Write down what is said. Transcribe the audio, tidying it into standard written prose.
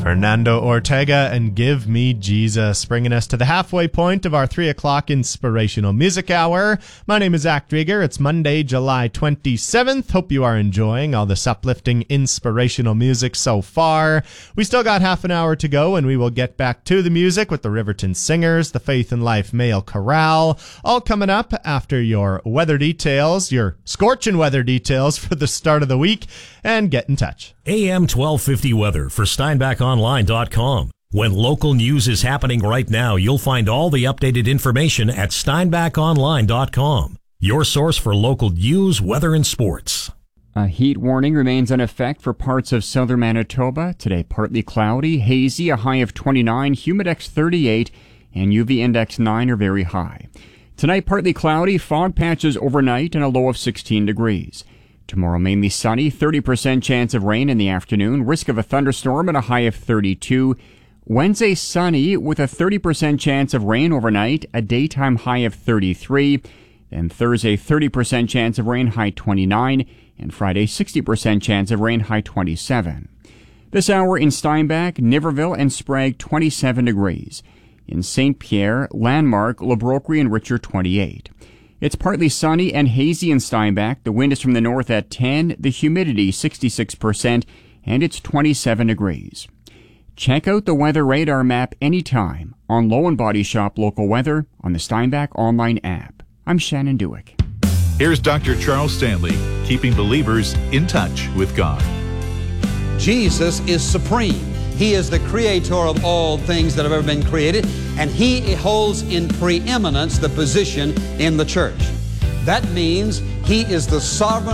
Fernando Ortega and Give Me Jesus, bringing us to the halfway point of our 3 o'clock Inspirational Music Hour. My name is Zach Drieger. It's Monday, July 27th. Hope you are enjoying all this uplifting, inspirational music so far. We still got half an hour to go, and we will get back to the music with the Riverton Singers, the Faith and Life Male Chorale, all coming up after your weather details, your scorching weather details for the start of the week, and get in touch. AM 1250 weather for SteinbachOnline.com. When local news is happening right now, you'll find all the updated information at SteinbachOnline.com. Your source for local news, weather, and sports. A heat warning remains in effect for parts of southern Manitoba. Today, partly cloudy, hazy, a high of 29, humidex 38, and UV index 9 are very high. Tonight, partly cloudy, fog patches overnight, and a low of 16 degrees. Tomorrow, mainly sunny, 30% chance of rain in the afternoon, risk of a thunderstorm and a high of 32. Wednesday, sunny with a 30% chance of rain overnight, a daytime high of 33. Then Thursday, 30% chance of rain, high 29. And Friday, 60% chance of rain, high 27. This hour in Steinbach, Niverville, and Sprague, 27 degrees. In St. Pierre, Landmark, Le Brocquerie, and Richer, 28. It's partly sunny and hazy in Steinbach. The wind is from the north at 10, the humidity 66%, and it's 27 degrees. Check out the weather radar map anytime on Low and Body Shop Local Weather on the Steinbach online app. I'm Shannon Dewick. Here's Dr. Charles Stanley, keeping believers in touch with God. Jesus is supreme. He is the creator of all things that have ever been created, and He holds in preeminence the position in the church. That means He is the sovereign